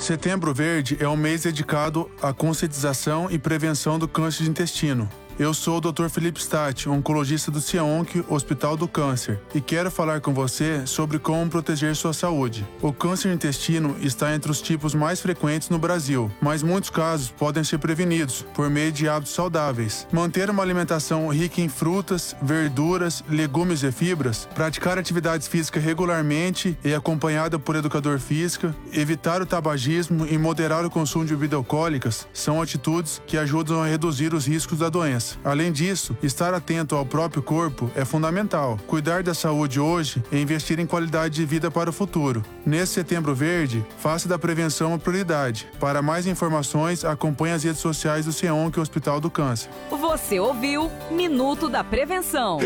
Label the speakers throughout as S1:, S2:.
S1: Setembro Verde é um mês dedicado à conscientização e prevenção do câncer de intestino. Eu sou o Dr. Felipe Statti, oncologista do CIAONC, Hospital do Câncer, e quero falar com você sobre como proteger sua saúde. O câncer de intestino está entre os tipos mais frequentes no Brasil, mas muitos casos podem ser prevenidos por meio de hábitos saudáveis. Manter uma alimentação rica em frutas, verduras, legumes e fibras, praticar atividades físicas regularmente e acompanhada por educador físico, evitar o tabagismo e moderar o consumo de bebidas alcoólicas são atitudes que ajudam a reduzir os riscos da doença. Além disso, estar atento ao próprio corpo é fundamental. Cuidar da saúde hoje é investir em qualidade de vida para o futuro. Nesse Setembro Verde, faça da prevenção uma prioridade. Para mais informações, acompanhe as redes sociais do CIAONC Hospital do Câncer.
S2: Você ouviu Minuto da Prevenção.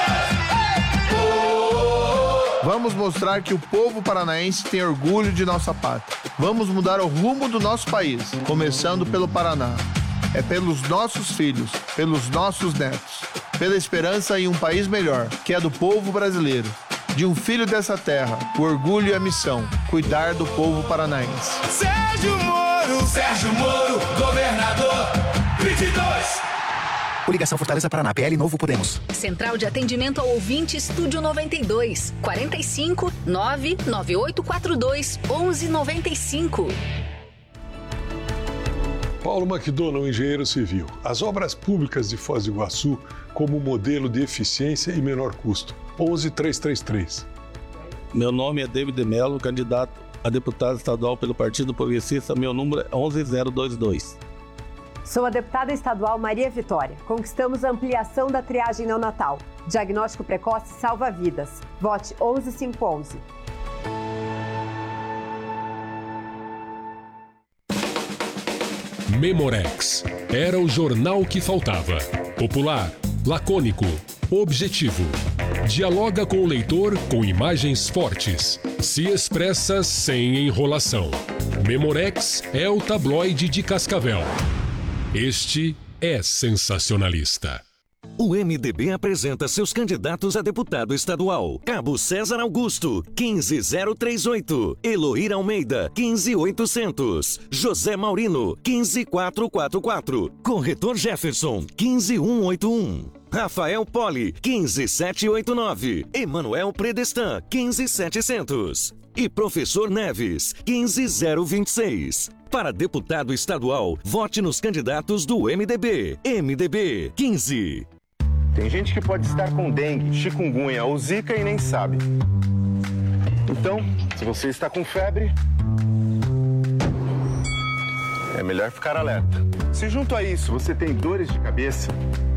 S3: Vamos mostrar que o povo paranaense tem orgulho de nossa pátria. Vamos mudar o rumo do nosso país, começando pelo Paraná. É pelos nossos filhos, pelos nossos netos, pela esperança em um país melhor, que é do povo brasileiro. De um filho dessa terra, o orgulho e a missão, cuidar do povo paranaense.
S4: Sérgio Moro, governador, 22.
S5: Coligação Fortaleza Paraná, PL Novo Podemos.
S6: Central de Atendimento ao Ouvinte, Estúdio 92, 45 99842 1195.
S7: Paulo McDonald, engenheiro civil. As obras públicas de Foz do Iguaçu como modelo de eficiência e menor custo. 11333.
S8: Meu nome é David de Mello, candidato a deputado estadual pelo Partido Progressista. Meu número é 11022.
S9: Sou a deputada estadual Maria Vitória. Conquistamos a ampliação da triagem neonatal. Diagnóstico precoce salva vidas. Vote 11511.
S10: Memorex. Era o jornal que faltava. Popular, lacônico, objetivo. Dialoga com o leitor com imagens fortes. Se expressa sem enrolação. Memorex é o tabloide de Cascavel. Este é sensacionalista.
S11: O MDB apresenta seus candidatos a deputado estadual. Cabo César Augusto, 15038. Eloíra Almeida, 15800. José Maurino, 15444. Corretor Jefferson, 15181. Rafael Poli, 15789. Emanuel Predestan, 15700. E Professor Neves, 15026. Para deputado estadual, vote nos candidatos do MDB. MDB 15.
S12: Tem gente que pode estar com dengue, chikungunya ou zika e nem sabe. Então, se você está com febre, é melhor ficar alerta. Se junto a isso você tem dores de cabeça,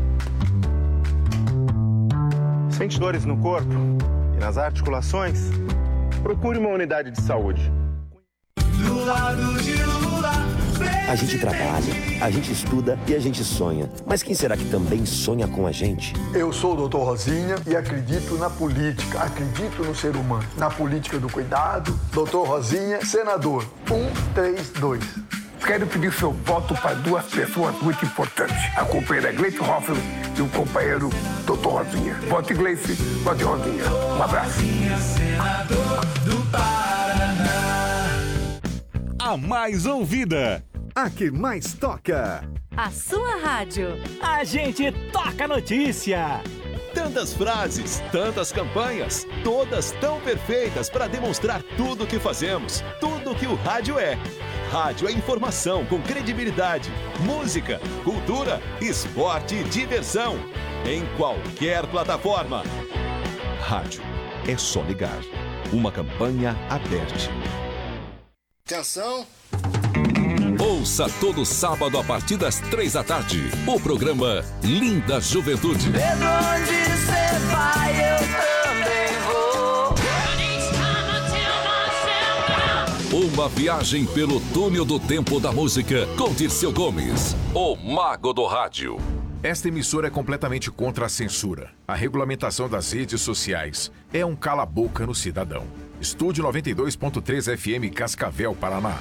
S12: sente dores no corpo e nas articulações, procure uma unidade de saúde.
S4: Do lado de Lula,
S13: a gente trabalha, a gente estuda e a gente sonha. Mas quem será que também sonha com a gente?
S14: Eu sou o Dr. Rosinha e acredito na política, acredito no ser humano. Na política do cuidado, Dr. Rosinha, senador, 132.
S15: Quero pedir seu voto para duas pessoas muito importantes. A companheira Gleice Hoffmann e o companheiro Dr. Rosinha. Vote Gleice, vote Rosinha. Um abraço.
S4: Senador do Paraná.
S16: A mais ouvida, a que mais toca.
S2: A sua rádio.
S17: A gente toca notícia.
S16: Tantas frases, tantas campanhas, todas tão perfeitas para demonstrar tudo o que fazemos, tudo o que o rádio é. Rádio é informação com credibilidade, música, cultura, esporte e diversão. Em qualquer plataforma. Rádio é só ligar. Uma campanha aberta.
S18: Atenção!
S10: Ouça todo sábado a partir das 3 da tarde o programa Linda Juventude.
S4: Mesmo onde você vai, eu também vou.
S10: Uma viagem pelo túnel do tempo da música com Dirceu Gomes, o mago do rádio.
S19: Esta emissora é completamente contra a censura. A regulamentação das redes sociais é um cala-boca no cidadão. Estúdio 92.3 FM Cascavel, Paraná.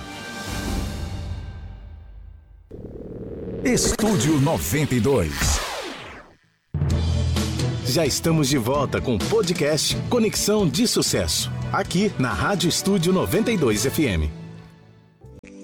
S16: Estúdio 92.
S20: Já estamos de volta com o podcast Conexão de Sucesso, aqui na Rádio Estúdio 92 FM.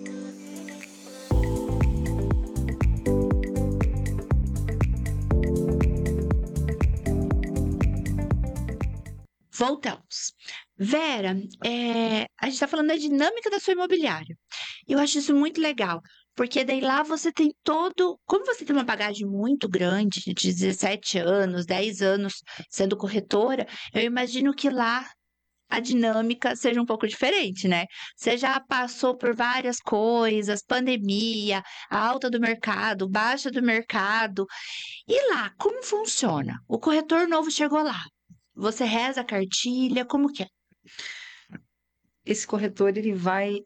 S21: Voltamos. Vera, a gente está falando da dinâmica da sua imobiliária. Eu acho isso muito legal, porque daí lá você tem todo. Como você tem uma bagagem muito grande, de 17 anos, 10 anos sendo corretora, eu imagino que lá a dinâmica seja um pouco diferente, né? Você já passou por várias coisas, pandemia, alta do mercado, baixa do mercado. E lá, como funciona? O corretor novo chegou lá. Você reza a cartilha, como que é?
S22: Esse corretor, ele vai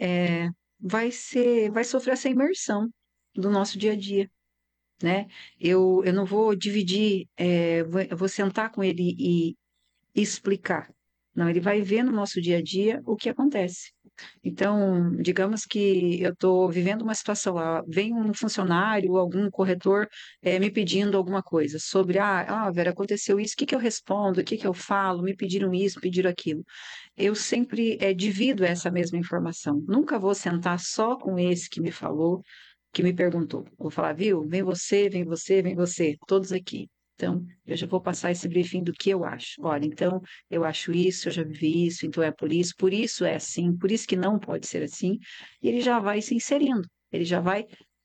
S22: sofrer essa imersão do nosso dia a dia, né? Eu não vou dividir, eu vou sentar com ele e explicar. Não, ele vai ver no nosso dia a dia o que acontece. Então, digamos que eu estou vivendo uma situação lá, vem um funcionário, algum corretor me pedindo alguma coisa sobre, Vera, aconteceu isso, o que eu respondo, o que eu falo, me pediram isso, pediram aquilo. Eu sempre divido essa mesma informação. Nunca vou sentar só com esse que me falou, que me perguntou. Vou falar, viu, vem você, vem você, vem você, todos aqui. Então, eu já vou passar esse briefing do que eu acho. Olha, então, eu acho isso, eu já vivi isso, então é por isso é assim, por isso que não pode ser assim. E ele já vai se inserindo, ele já vai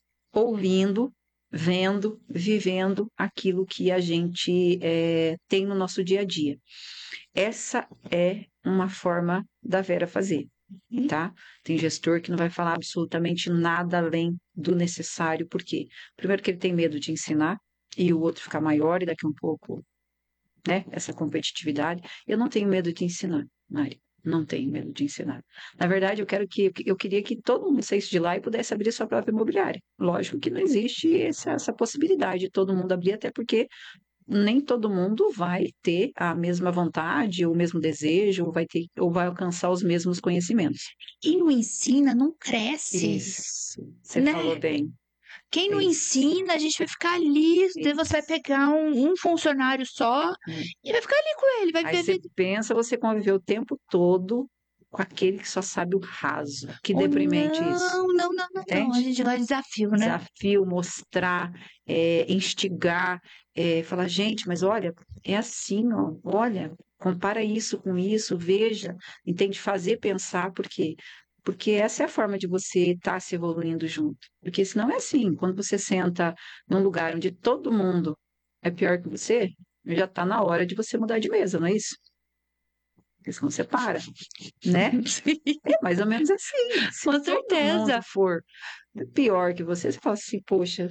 S22: ouvindo, vendo, vivendo aquilo que a gente tem no nosso dia a dia. Essa é uma forma da Vera fazer, tá? Tem gestor que não vai falar absolutamente nada além do necessário, por quê? Primeiro que ele tem medo de ensinar, e o outro ficar maior e daqui um pouco, né, essa competitividade. Eu não tenho medo de ensinar, Mari, não tenho medo de ensinar. Na verdade, eu queria que todo mundo saísse de lá e pudesse abrir sua própria imobiliária. Lógico que não existe essa possibilidade de todo mundo abrir, até porque nem todo mundo vai ter a mesma vontade, ou o mesmo desejo, ou vai alcançar os mesmos conhecimentos.
S21: Quem não ensina, não cresce.
S22: Isso, você
S21: né?
S22: falou bem.
S21: Quem não ensina, a gente vai ficar ali, daí você vai pegar um funcionário só e vai ficar ali com ele, vai
S22: Aí
S21: viver.
S22: você pensa, você conviver o tempo todo com aquele que só sabe o raso. Que
S21: Oh,
S22: deprimente
S21: não,
S22: isso.
S21: não, a gente gosta de desafio, né?
S22: Desafio, mostrar, instigar, falar, gente, mas olha, é assim, ó, olha, compara isso com isso, veja, entende? Fazer pensar, por quê? Porque essa é a forma de você estar se evoluindo junto. Porque senão é assim, quando você senta num lugar onde todo mundo é pior que você, já está na hora de você mudar de mesa, não é isso? Porque senão você para, né? É mais ou menos assim. Se
S21: Com
S22: todo
S21: certeza.
S22: mundo for pior que você fala assim, poxa,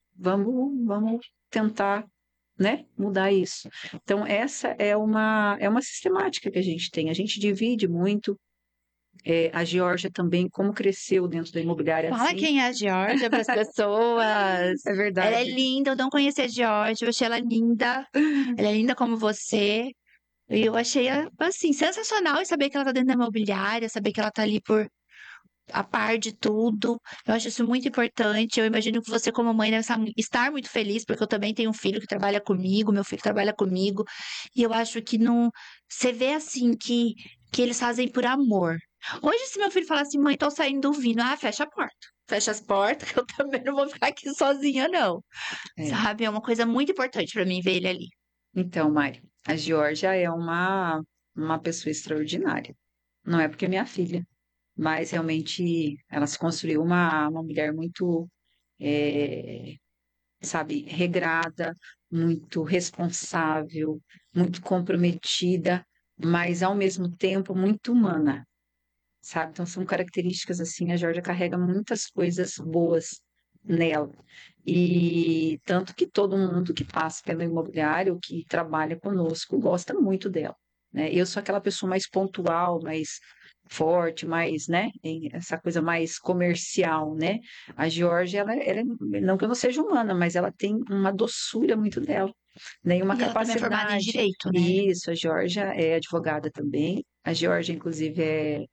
S22: vamos tentar, né, mudar isso. Então, essa é uma sistemática que a gente tem. A gente divide muito. A Geórgia também, como cresceu dentro da imobiliária.
S21: Fala
S22: assim.
S21: quem é a Geórgia para as pessoas.
S22: É verdade.
S21: Ela é linda, eu não conhecia a Geórgia, eu achei ela linda. Ela é linda como você. E eu achei, assim, sensacional em saber que ela tá dentro da imobiliária, saber que ela tá ali por a par de tudo. Eu acho isso muito importante. Eu imagino que você, como mãe, deve estar muito feliz, porque eu também tenho um filho que trabalha comigo, meu filho trabalha comigo. E eu acho que não. Você vê assim que eles fazem por amor. Hoje, se meu filho falar assim, mãe, tô saindo do vinho, fecha a porta. Fecha as portas, que eu também não vou ficar aqui sozinha, não. Sabe? É uma coisa muito importante para mim ver ele ali.
S22: Então, Mari, a Geórgia é uma pessoa extraordinária. Não é porque é minha filha, mas realmente ela se construiu uma mulher muito, sabe, regrada, muito responsável, muito comprometida, mas ao mesmo tempo muito humana. Sabe? Então, são características assim, a Geórgia carrega muitas coisas boas nela. E tanto que todo mundo que passa pelo imobiliário, que trabalha conosco, gosta muito dela, né? Eu sou aquela pessoa mais pontual, mais forte, mais, né? Essa coisa mais comercial, né? A Geórgia, ela não que eu não seja humana, mas ela tem uma doçura muito dela, né? E uma
S21: E ela também é
S22: capacidade.
S21: formada em direito, né?
S22: Isso, a Geórgia é advogada também. A Geórgia, inclusive,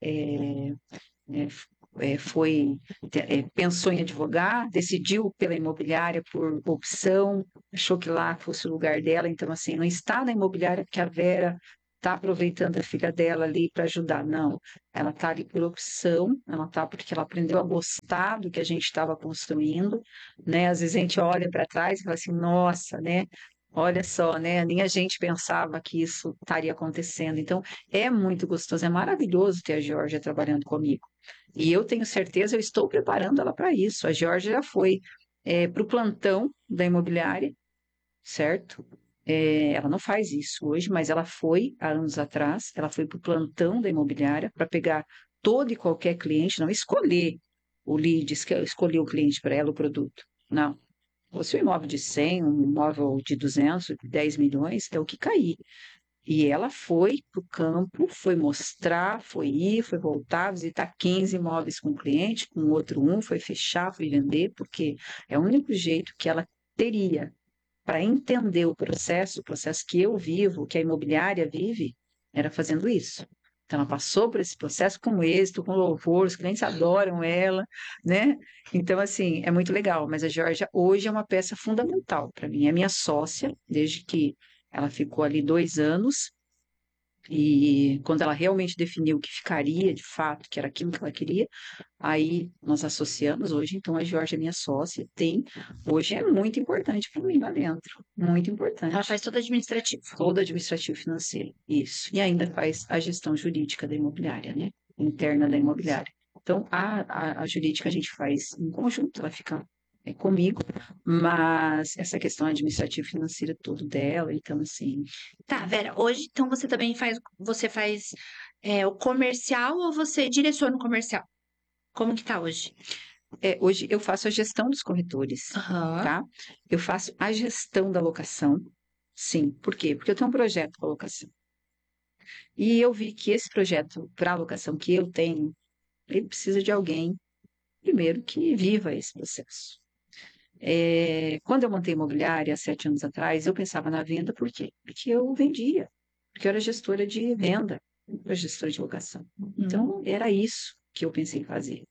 S22: pensou em advogar, decidiu pela imobiliária por opção, achou que lá fosse o lugar dela, então assim, não está na imobiliária porque a Vera está aproveitando a filha dela ali para ajudar, não, ela está ali por opção, ela está porque ela aprendeu a gostar do que a gente estava construindo, né, às vezes a gente olha para trás e fala assim, nossa, né, Olha só, né? Nem a gente pensava que isso estaria acontecendo. Então, é muito gostoso, é maravilhoso ter a Georgia trabalhando comigo. E eu tenho certeza, eu estou preparando ela para isso. A Georgia já foi para o plantão da imobiliária, certo? Ela não faz isso hoje, mas ela foi há anos atrás, ela foi para o plantão da imobiliária para pegar todo e qualquer cliente, não escolher o lead, escolher o cliente para ela, o produto. Não. Se o imóvel de 100, um imóvel de 200, 10 milhões, é o que cair. E ela foi para o campo, foi mostrar, foi ir, foi voltar, visitar 15 imóveis com o cliente, com outro foi fechar, foi vender, porque é o único jeito que ela teria para entender o processo que eu vivo, que a imobiliária vive, era fazendo isso. Então, ela passou por esse processo com êxito, com louvor, os clientes adoram ela, né? Então, assim, é muito legal. Mas a Georgia hoje é uma peça fundamental para mim. É minha sócia, desde que ela ficou ali 2 anos. E quando ela realmente definiu que ficaria, de fato, que era aquilo que ela queria, aí nós associamos hoje. Então, a Georgia é minha sócia. Hoje é muito importante para mim lá dentro. Muito importante.
S21: Ela faz todo administrativo.
S22: Todo administrativo financeiro, isso. E ainda faz a gestão jurídica da imobiliária, né? Interna da imobiliária. Então, a jurídica a gente faz em conjunto, ela fica comigo, mas essa questão administrativa e financeira tudo dela, então assim...
S21: Tá, Vera, hoje então você faz o comercial ou você direciona o comercial? Como que tá hoje?
S22: Hoje eu faço a gestão dos corretores, tá? Eu faço a gestão da locação, sim. Por quê? Porque eu tenho um projeto para locação. E eu vi que esse projeto para locação que eu tenho, ele precisa de alguém, primeiro, que viva esse processo. Quando eu montei a imobiliária, há 7 anos atrás, eu pensava na venda, por quê? Porque eu vendia, porque eu era gestora de venda, eu era gestora de locação. Então, era isso que eu pensei em fazer.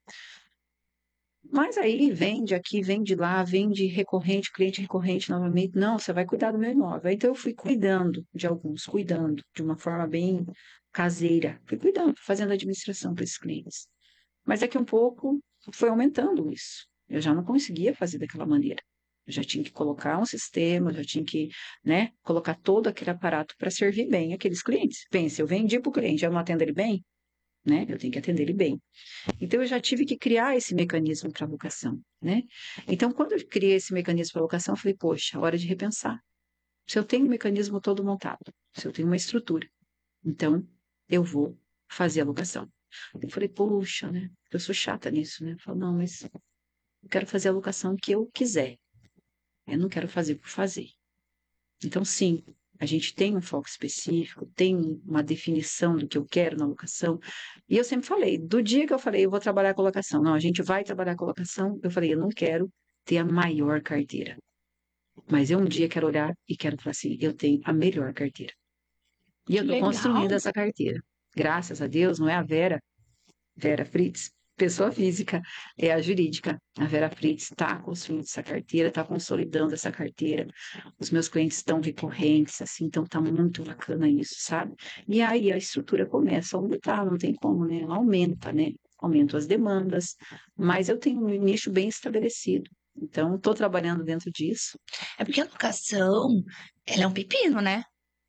S22: Mas aí, vende aqui, vende lá, vende recorrente, cliente recorrente novamente. Não, você vai cuidar do meu imóvel. Então, eu fui cuidando de alguns, cuidando de uma forma bem caseira. Fui cuidando, fazendo administração para esses clientes. Mas daqui a um pouco, foi aumentando isso. Eu já não conseguia fazer daquela maneira. Eu já tinha que colocar um sistema, eu já tinha que, né, colocar todo aquele aparato para servir bem aqueles clientes. Pensa, eu vendi para o cliente, eu não atendo ele bem, né? Eu tenho que atender ele bem. Então, eu já tive que criar esse mecanismo para locação, né? Então, quando eu criei esse mecanismo para locação, eu falei, poxa, hora de repensar. Se eu tenho um mecanismo todo montado, se eu tenho uma estrutura, então, eu vou fazer a locação. Eu falei, poxa, né? Eu sou chata nisso, né? Eu falo, não, mas... eu quero fazer a locação que eu quiser. Eu não quero fazer por fazer. Então, sim, a gente tem um foco específico, tem uma definição do que eu quero na locação. E eu sempre falei, do dia que eu falei, eu vou trabalhar com locação. Não, a gente vai trabalhar com locação. Eu falei, eu não quero ter a maior carteira. Mas eu um dia quero olhar e quero falar assim, eu tenho a melhor carteira. E eu estou construindo essa carteira. Graças a Deus, não é a Vera Fritz, pessoa física, é a jurídica. A Vera Fritz está construindo essa carteira, está consolidando essa carteira. Os meus clientes estão recorrentes, assim, então está muito bacana isso, sabe? E aí a estrutura começa a aumentar, não tem como, né? Ela aumenta, né? Aumentam as demandas, mas eu tenho um nicho bem estabelecido. Então, estou trabalhando dentro disso.
S21: É porque a locação, ela é um pepino, né?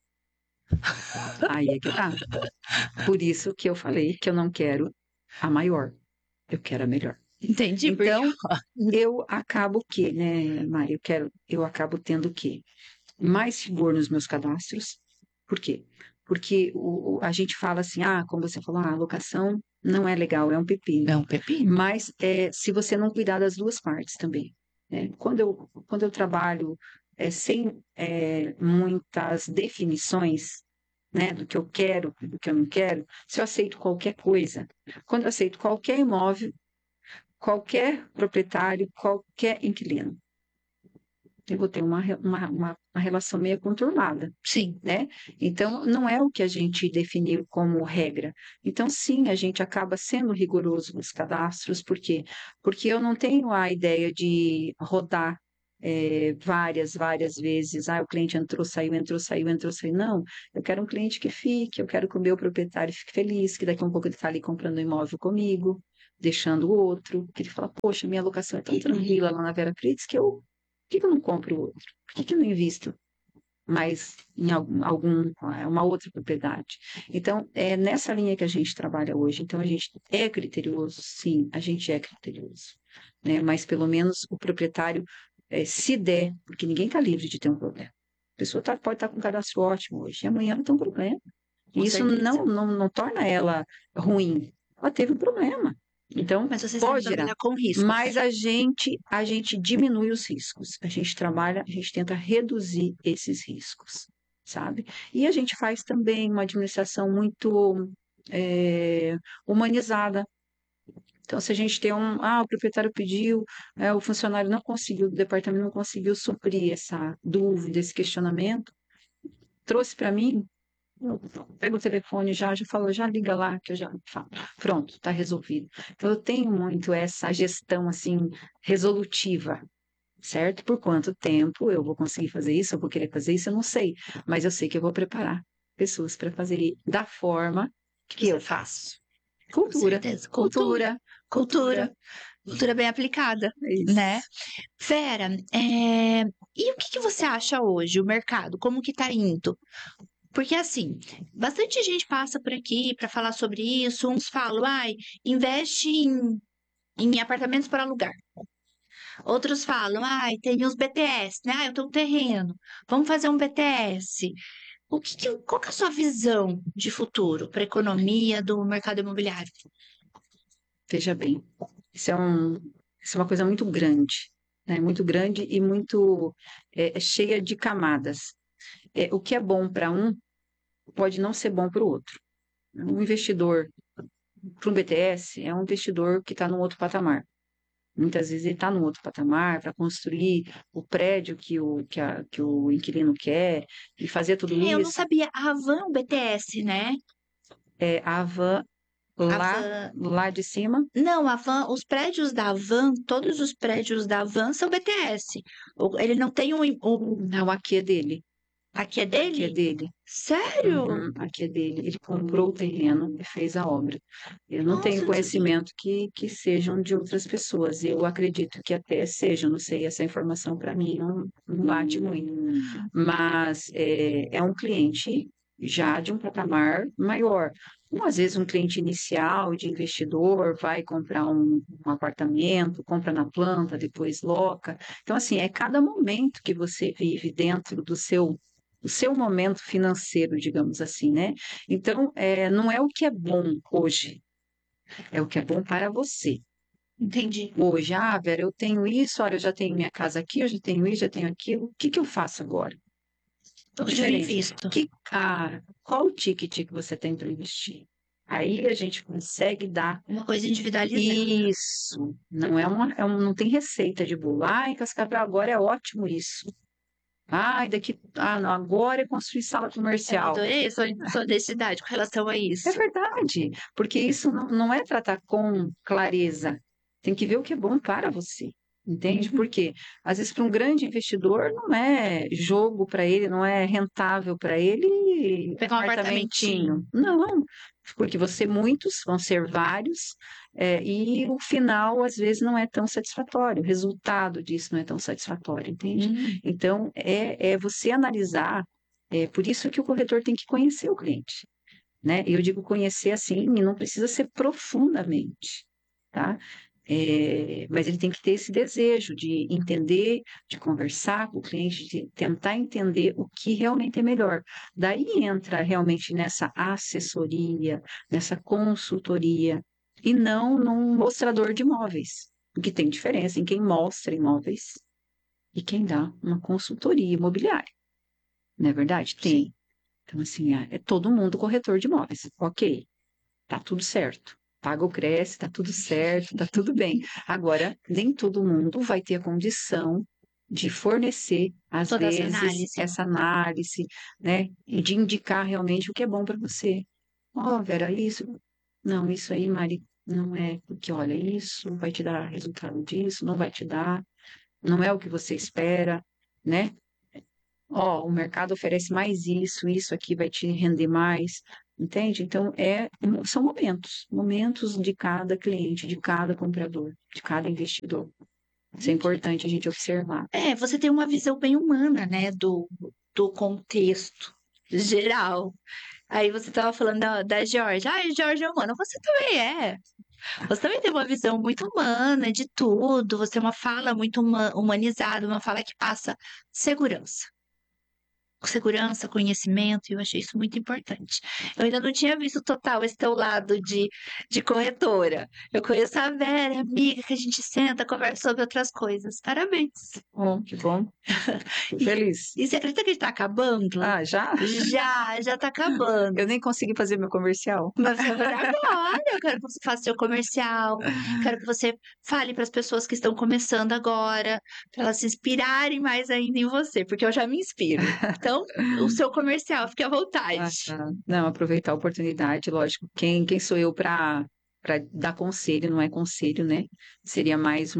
S22: Aí é que tá. Por isso que eu falei que eu não quero a maior. Eu quero a melhor.
S21: Entendi.
S22: Então, eu acabo o quê, né, Mari? Eu acabo tendo o quê? Mais rigor nos meus cadastros. Por quê? Porque a gente fala assim, como você falou, a locação não é legal, é um pepino.
S21: É um pepino.
S22: Mas se você não cuidar das duas partes também, né? Quando eu trabalho sem muitas definições, né, do que eu quero, do que eu não quero, se eu aceito qualquer coisa, quando eu aceito qualquer imóvel, qualquer proprietário, qualquer inquilino, eu vou ter uma relação meio conturbada.
S21: Sim.
S22: Né? Então, não é o que a gente definiu como regra. Então, sim, a gente acaba sendo rigoroso nos cadastros. Por quê? Porque eu não tenho a ideia de rodar várias vezes, o cliente entrou, saiu. Não, eu quero um cliente que fique, eu quero que o meu proprietário fique feliz, que daqui a um pouco ele está ali comprando um imóvel comigo, deixando o outro, que ele fala, poxa, minha locação é tão tranquila lá na Vera Fritz que por que eu não compro o outro? Por que eu não invisto mas em uma outra propriedade. Então, é nessa linha que a gente trabalha hoje. Então, a gente é criterioso, sim, a gente é criterioso, né? Mas pelo menos o proprietário, se der, porque ninguém está livre de ter um problema. A pessoa pode estar com um cadastro ótimo hoje, e amanhã não tem um problema. E isso não torna ela ruim. Ela teve um problema. Então,
S21: mas você
S22: pode
S21: sabe
S22: gerar.
S21: trabalhar com riscos.
S22: Mas a gente diminui os riscos. A gente trabalha, a gente tenta reduzir esses riscos, sabe? E a gente faz também uma administração muito humanizada. Então, se a gente tem o proprietário pediu, o funcionário não conseguiu, o departamento não conseguiu suprir essa dúvida, esse questionamento, trouxe para mim, eu pego o telefone já falo, já liga lá, que eu já falo. Pronto, está resolvido. Então, eu tenho muito essa gestão, assim, resolutiva, certo? Por quanto tempo eu vou conseguir fazer isso, eu vou querer fazer isso, eu não sei. Mas eu sei que eu vou preparar pessoas para fazer da forma que eu faço. Cultura.
S21: Cultura bem aplicada, né? Vera, e o que você acha hoje, o mercado? Como que tá indo? Porque, assim, bastante gente passa por aqui para falar sobre isso. Uns falam, investe em apartamentos para alugar. Outros falam, tem os BTS, né? Eu tenho um terreno, vamos fazer um BTS. Qual que é a sua visão de futuro para a economia do mercado imobiliário?
S22: Veja bem, isso é uma coisa muito grande, né? Muito grande e muito cheia de camadas. O que é bom para um pode não ser bom para o outro. Um investidor para um BTS é um investidor que está num outro patamar. Muitas vezes ele está num outro patamar para construir o prédio que o inquilino quer e fazer tudo isso.
S21: Eu não sabia. A Havan é um BTS, né?
S22: A Havan lá de cima?
S21: Não, a Havan, os prédios da Havan, todos os prédios da Havan são BTS. Ele não tem
S22: Não, aqui é dele.
S21: Aqui é dele?
S22: Aqui é dele.
S21: Sério?
S22: Aqui é dele. Ele comprou o terreno e fez a obra. Eu não tenho conhecimento que sejam de outras pessoas. Eu acredito que até sejam, não sei, essa informação para mim não bate muito. Mas é um cliente já de um patamar maior. Às vezes um cliente inicial de investidor vai comprar um apartamento, compra na planta, depois loca. Então, assim, é cada momento que você vive dentro do seu momento financeiro, digamos assim, né? Então, não é o que é bom hoje, é o que é bom para você.
S21: Entendi.
S22: Hoje, Vera, eu tenho isso, olha, eu já tenho minha casa aqui, eu já tenho isso, já tenho aquilo, o que eu faço agora?
S21: Onde eu invisto?
S22: Qual o ticket que você tem para investir? Aí a gente consegue dar
S21: uma coisa individualizada.
S22: Isso. Não tem receita de bolo. Em Cascavel agora é ótimo isso. Agora é construir sala comercial.
S21: Eu adorei sua honestidade com relação a isso.
S22: É verdade, porque isso não é tratar com clareza. Tem que ver o que é bom para você. Entende? Porque, às vezes, para um grande investidor, não é jogo para ele, não é rentável para ele
S21: pegar um apartamentinho.
S22: Não, porque muitos vão ser vários, e o final, às vezes, não é tão satisfatório. O resultado disso não é tão satisfatório, entende? Então, é você analisar, por isso que o corretor tem que conhecer o cliente, né? Eu digo conhecer assim, e não precisa ser profundamente, tá? Mas ele tem que ter esse desejo de entender, de conversar com o cliente, de tentar entender o que realmente é melhor. Daí entra realmente nessa assessoria, nessa consultoria, e não num mostrador de imóveis. Porque tem diferença em quem mostra imóveis e quem dá uma consultoria imobiliária. Não é verdade? Tem. Então, assim, é todo mundo corretor de imóveis. Ok, tá tudo certo. Paga o Cresce, tá tudo certo, tá tudo bem. Agora, nem todo mundo vai ter a condição de fornecer, às vezes, essa análise, né? E de indicar realmente o que é bom para você. Vera, isso... Não, isso aí, Mari, não é... Porque, olha, isso vai te dar resultado disso, não vai te dar, não é o que você espera, né? O mercado oferece mais isso aqui vai te render mais... Entende? Então, são momentos de cada cliente, de cada comprador, de cada investidor. Isso é importante a gente observar.
S21: Você tem uma visão bem humana, né, do contexto geral. Aí você estava falando da Georgia. Ah, Georgia é humana. Você também é. Você também tem uma visão muito humana de tudo. Você tem uma fala muito humanizada, uma fala que passa segurança. Segurança, conhecimento, e eu achei isso muito importante. Eu ainda não tinha visto total esse teu lado de corretora. Eu conheço a Vera, amiga, que a gente senta, conversa sobre outras coisas. Parabéns.
S22: Que bom. Feliz.
S21: E você acredita que ele tá acabando?
S22: Ah, já?
S21: Já tá acabando.
S22: Eu nem consegui fazer meu comercial.
S21: Mas você vai fazer agora. Eu quero que você faça seu comercial. Quero que você fale para as pessoas que estão começando agora, para elas se inspirarem mais ainda em você, porque eu já me inspiro. Então, o seu comercial, fique à vontade.
S22: Não, aproveitar a oportunidade, lógico. Quem sou eu para dar conselho? Não é conselho, né? Seria mais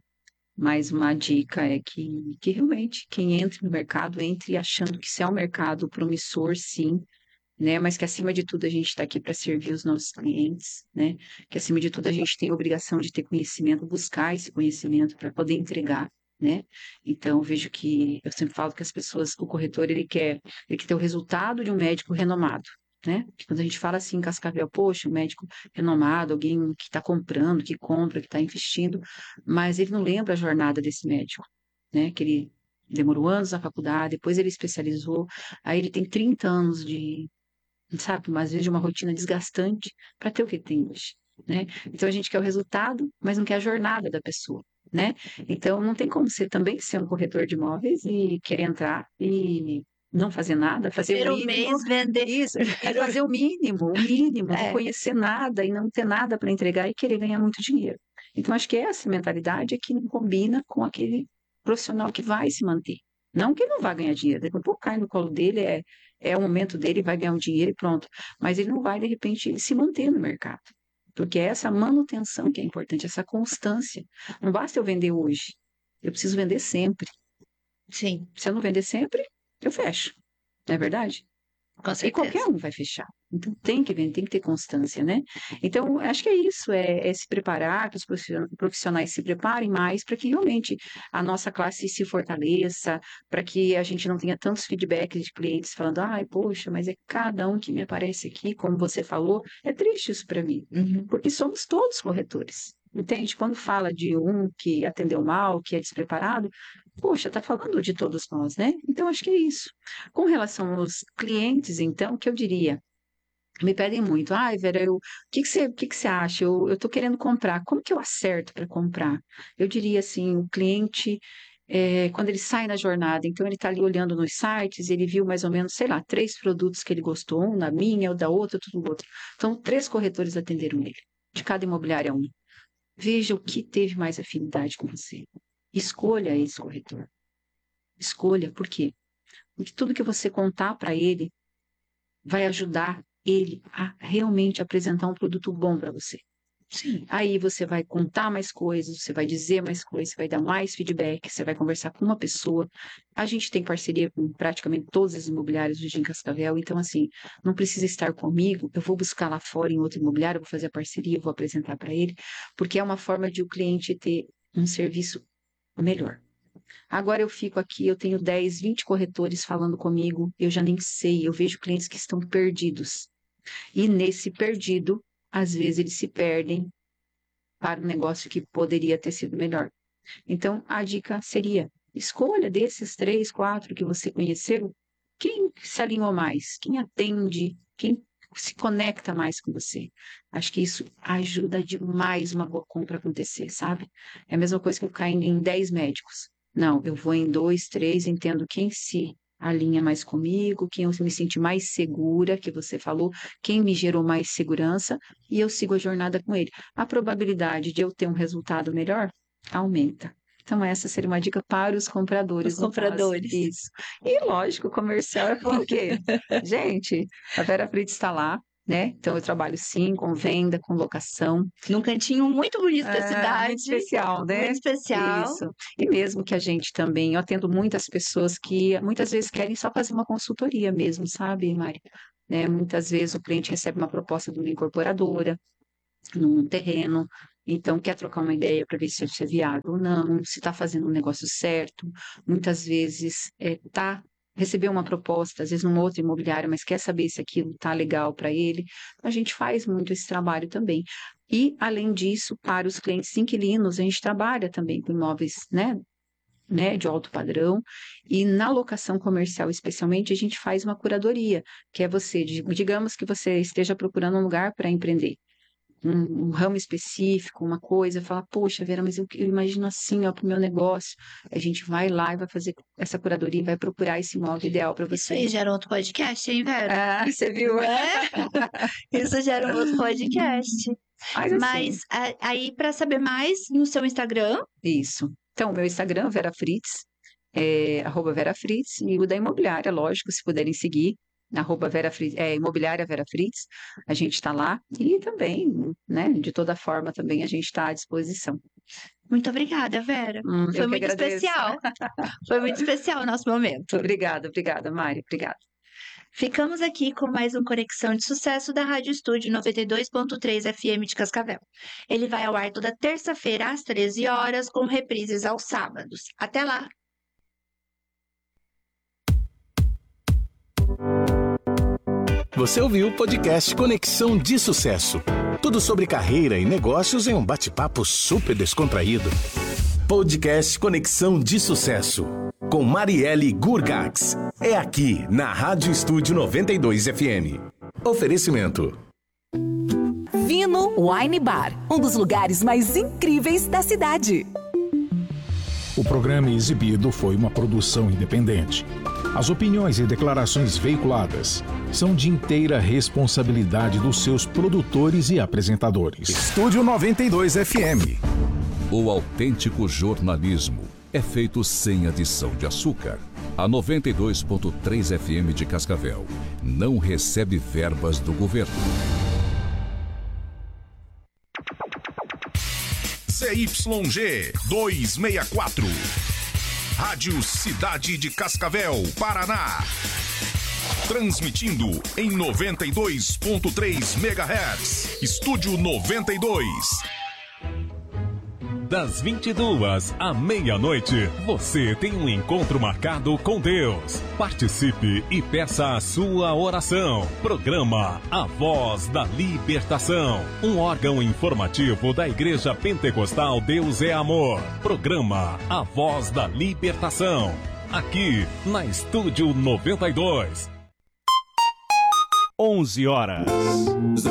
S22: uma dica, é que realmente quem entra no mercado, entre achando que isso é um mercado promissor, sim, né? Mas que acima de tudo a gente está aqui para servir os nossos clientes, né? Que acima de tudo a gente tem a obrigação de ter conhecimento, buscar esse conhecimento para poder entregar, né? Então, eu vejo que, eu sempre falo que as pessoas, o corretor, ele quer ter o resultado de um médico renomado, né? Quando a gente fala assim em Cascavel, poxa, um médico renomado, alguém que está comprando, que compra, que está investindo, mas ele não lembra a jornada desse médico, né? Que ele demorou anos na faculdade, depois ele especializou, aí ele tem 30 anos sabe, às vezes de uma rotina desgastante para ter o que ele tem hoje, né? Então, a gente quer o resultado, mas não quer a jornada da pessoa, né? Então, não tem como você também ser um corretor de imóveis e querer entrar e não fazer nada, fazer o mínimo.
S21: Mês, vender.
S22: Isso, fazer o mínimo, não conhecer nada e não ter nada para entregar e querer ganhar muito dinheiro. Então, acho que essa mentalidade é que não combina com aquele profissional que vai se manter. Não que ele não vai ganhar dinheiro, depois cai no colo dele, é o momento dele, vai ganhar um dinheiro e pronto. Mas ele não vai, de repente, se manter no mercado. Porque é essa manutenção que é importante, essa constância. Não basta eu vender hoje, eu preciso vender sempre.
S21: Sim.
S22: Se eu não vender sempre, eu fecho. Não é verdade?
S21: Com certeza.
S22: E qualquer um vai fechar. Então, tem que vender, tem que ter constância, né? Então, acho que é isso, é se preparar, que os profissionais se preparem mais para que realmente a nossa classe se fortaleça, para que a gente não tenha tantos feedbacks de clientes falando, ai, poxa, mas é cada um que me aparece aqui, como você falou, é triste isso para mim, porque somos todos corretores. Entende? Quando fala de um que atendeu mal, que é despreparado, poxa, está falando de todos nós, né? Então, acho que é isso. Com relação aos clientes, então, que eu diria, me pedem muito, ai, Vera, o que você acha? Eu estou querendo comprar, como que eu acerto para comprar? Eu diria assim, o cliente, quando ele sai na jornada, então ele está ali olhando nos sites, ele viu mais ou menos, sei lá, 3 produtos que ele gostou, um na minha, o da outra, tudo outro. Então, 3 corretores atenderam ele, de cada imobiliária um. Veja o que teve mais afinidade com você. Escolha esse corretor. Escolha, por quê? Porque tudo que você contar para ele vai ajudar ele a realmente apresentar um produto bom para você. Sim. Aí você vai contar mais coisas, você vai dizer mais coisas, você vai dar mais feedback, você vai conversar com uma pessoa. A gente tem parceria com praticamente todos os imobiliários hoje em Cascavel, então assim, não precisa estar comigo, eu vou buscar lá fora em outro imobiliário, eu vou fazer a parceria, eu vou apresentar para ele, porque é uma forma de o cliente ter um serviço melhor. Agora eu fico aqui, eu tenho 10, 20 corretores falando comigo, eu já nem sei, eu vejo clientes que estão perdidos. E nesse perdido, às vezes eles se perdem para um negócio que poderia ter sido melhor. Então, a dica seria, escolha desses 3, 4 que você conheceu, quem se alinhou mais, quem atende, quem se conecta mais com você. Acho que isso ajuda demais uma boa compra acontecer, sabe? É a mesma coisa que eu cair em 10 médicos. Não, eu vou em 2, 3, entendo quem se alinha mais comigo, quem eu me senti mais segura, que você falou, quem me gerou mais segurança, e eu sigo a jornada com ele. A probabilidade de eu ter um resultado melhor aumenta. Então, essa seria uma dica para os compradores.
S21: Os compradores.
S22: Isso. E, lógico, o comercial é falar o quê? Gente, a Vera Fritz está lá, né? Então, eu trabalho sim com venda, com locação.
S21: Num cantinho muito bonito da cidade.
S22: Muito especial, né?
S21: Muito especial.
S22: Isso. E mesmo que a gente também, eu atendo muitas pessoas que muitas vezes querem só fazer uma consultoria mesmo, sabe, Mari? Né? Muitas vezes o cliente recebe uma proposta de uma incorporadora, num terreno, então quer trocar uma ideia para ver se isso é viável ou não, se está fazendo um negócio certo. Muitas vezes está recebeu uma proposta, às vezes numa outra imobiliária, mas quer saber se aquilo tá legal para ele. A gente faz muito esse trabalho também. E, além disso, para os clientes inquilinos, a gente trabalha também com imóveis, né, de alto padrão, e na locação comercial, especialmente, a gente faz uma curadoria, que é você, digamos que você esteja procurando um lugar para empreender, um ramo específico, uma coisa, fala, poxa, Vera, mas eu imagino assim, ó, para o meu negócio. A gente vai lá e vai fazer essa curadoria e vai procurar esse imóvel ideal para você.
S21: Isso aí gera outro podcast, hein, Vera?
S22: Ah, você viu?
S21: Isso gera um outro podcast. Mas aí, para saber mais, no seu Instagram?
S22: Isso. Então, meu Instagram, Vera Fritz, @Vera Fritz, e o da imobiliária, lógico, se puderem seguir, @Vera Fritz, imobiliária Vera Fritz, a gente está lá, e também, né, de toda forma, também a gente está à disposição.
S21: Muito obrigada, Vera. Foi muito especial. Foi muito especial o nosso momento.
S22: Obrigada, Mari, obrigada.
S21: Ficamos aqui com mais um Conexão de Sucesso da Rádio Estúdio 92.3 FM de Cascavel. Ele vai ao ar toda terça-feira às 13 horas, com reprises aos sábados. Até lá!
S20: Você ouviu o podcast Conexão de Sucesso. Tudo sobre carreira e negócios em um bate-papo super descontraído. Podcast Conexão de Sucesso, com Marielle Gurgax. É aqui, na Rádio Estúdio 92 FM. Oferecimento.
S2: Vino Wine Bar, um dos lugares mais incríveis da cidade.
S1: O programa exibido foi uma produção independente. As opiniões e declarações veiculadas são de inteira responsabilidade dos seus produtores e apresentadores. Estúdio 92 FM.
S3: O autêntico jornalismo é feito sem adição de açúcar. A 92.3 FM de Cascavel não recebe verbas do governo.
S23: CYG 264. Rádio Cidade de Cascavel, Paraná. Transmitindo em 92.3 MHz. Estúdio 92.
S24: Das 22 à meia-noite, você tem um encontro marcado com Deus. Participe e peça a sua oração. Programa A Voz da Libertação, um órgão informativo da Igreja Pentecostal Deus é Amor. Programa A Voz da Libertação, aqui na Estúdio 92.
S17: 11 horas.